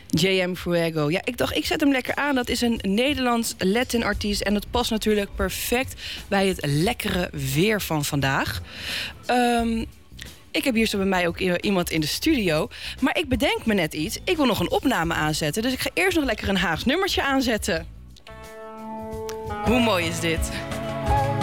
J.M. Fuego. Ja, ik dacht, ik zet hem lekker aan. Dat is een Nederlands Latin-artiest. En dat past natuurlijk perfect bij het lekkere weer van vandaag. Ik heb hier zo bij mij ook iemand in de studio. Maar ik bedenk me net iets. Ik wil nog een opname aanzetten. Dus ik ga eerst nog lekker een Haags nummertje aanzetten. Hoe mooi is dit?